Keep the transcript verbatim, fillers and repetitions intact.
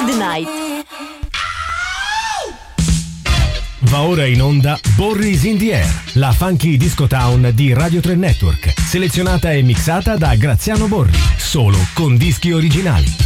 the Night. Va ora in onda Borris in the Air, la funky disco town di Radio tre Network, selezionata e mixata da Graziano Borri, solo con dischi originali.